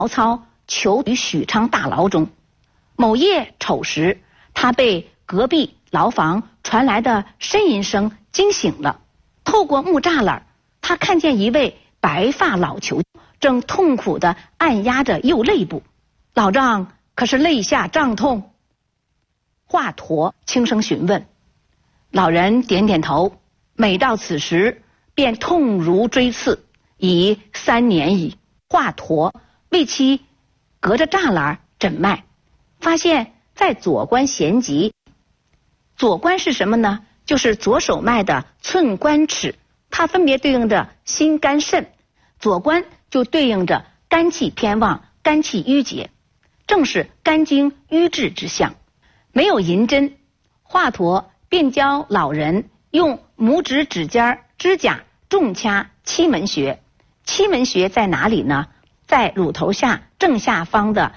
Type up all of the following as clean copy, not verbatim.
曹操囚于许昌大牢中。某夜丑时，他被隔壁牢房传来的呻吟声惊醒了。透过木栅栏，他看见一位白发老囚正痛苦地按压着右肋部。老丈可是肋下胀痛？华佗轻声询问。老人点点头，每到此时便痛如锥刺，已3年矣。华佗为其隔着栅栏诊脉，发现在左关弦棘。左关是什么呢？就是左手脉的寸关尺，它分别对应着心肝肾。左关就对应着肝气偏旺，肝气郁结，正是肝经瘀滞之象。没有银针，华佗便教老人用拇指指尖指甲重掐期门穴。期门穴在哪里呢？在乳头下正下方的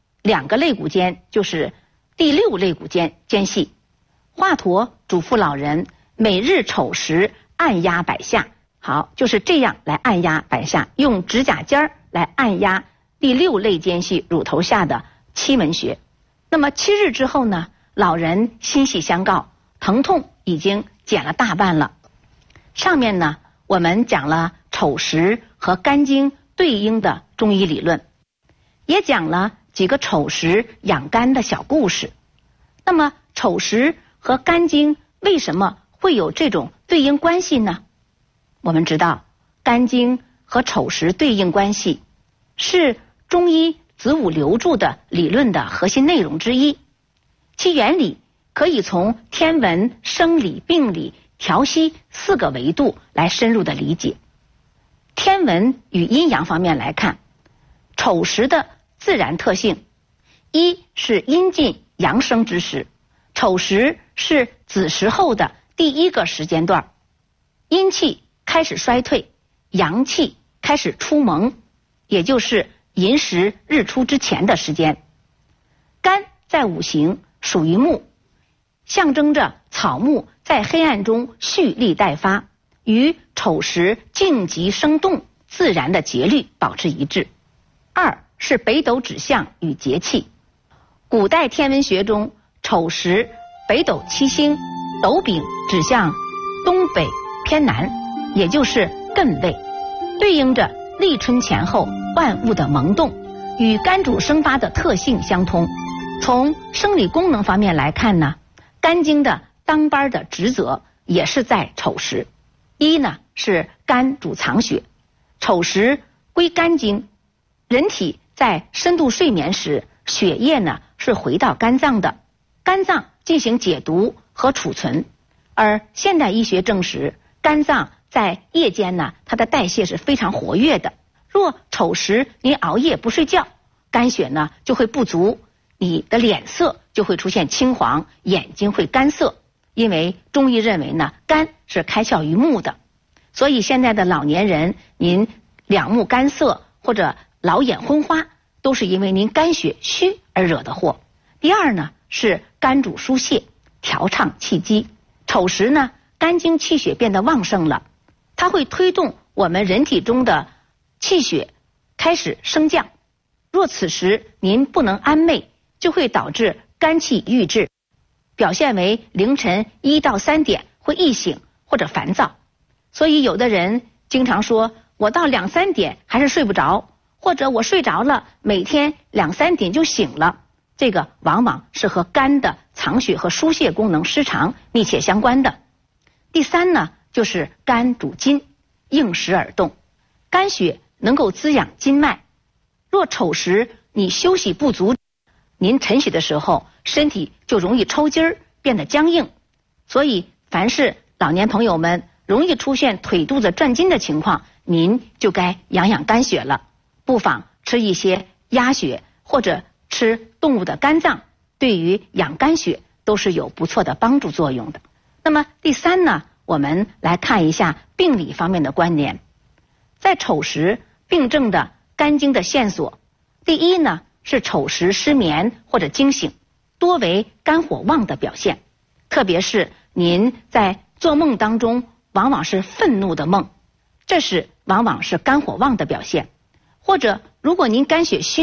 2个肋骨间，就是第6肋骨间间隙。华佗嘱咐老人每日丑时按压百下。好，就是这样来按压百下，用指甲尖来按压第6肋间隙乳头下的期门穴。那么7日之后呢，老人欣喜相告，疼痛已经减了大半了。上面呢，我们讲了丑时和肝经对应的中医理论，也讲了几个丑时养肝的小故事。那么丑时和肝经为什么会有这种对应关系呢？我们知道，肝经和丑时对应关系是中医子午流注的理论的核心内容之一，其原理可以从天文、生理、病理、调息4个维度来深入的理解。天文与阴阳方面来看，丑时的自然特性，一是阴尽阳生之时，丑时是子时后的第1个时间段，阴气开始衰退，阳气开始出萌，也就是寅时日出之前的时间。肝在五行属于木，象征着草木在黑暗中蓄力待发，与丑时静极生动自然的节律保持一致。2是北斗指向与节气。古代天文学中，丑时北斗七星，斗柄指向东北偏南，也就是艮位，对应着立春前后万物的萌动，与肝主生发的特性相通。从生理功能方面来看呢，肝经的当班的职责也是在丑时。一呢是肝主藏血，丑时归肝经。人体在深度睡眠时，血液呢是回到肝脏的，肝脏进行解毒和储存。而现代医学证实，肝脏在夜间呢，它的代谢是非常活跃的。若丑时你熬夜不睡觉，肝血呢就会不足，你的脸色就会出现青黄，眼睛会干涩。因为中医认为呢，肝是开窍于目的，所以现在的老年人，您两目干涩或者老眼昏花，都是因为您肝血虚而惹的祸。第二呢，是肝主疏泄，调畅气机。丑时呢，肝经气血变得旺盛了，它会推动我们人体中的气血开始升降。若此时您不能安寐，就会导致肝气郁滞，表现为凌晨1到3点会易醒或者烦躁。所以有的人经常说，我到2、3点还是睡不着，或者我睡着了，每天2、3点就醒了。这个往往是和肝的藏血和疏泄功能失常密切相关的。第三呢，就是肝主筋，应时而动，肝血能够滋养筋脉。若丑时你休息不足，您晨起的时候身体就容易抽筋儿，变得僵硬。所以凡是老年朋友们容易出现腿肚子转筋的情况，您就该养养肝血了，不妨吃一些鸭血或者吃动物的肝脏，对于养肝血都是有不错的帮助作用的。那么第三呢，我们来看一下病理方面的关联。在丑时病症的肝经的线索，第一呢是丑时失眠或者惊醒，多为肝火旺的表现，特别是您在做梦当中往往是愤怒的梦，这是往往是肝火旺的表现。或者如果您肝血虚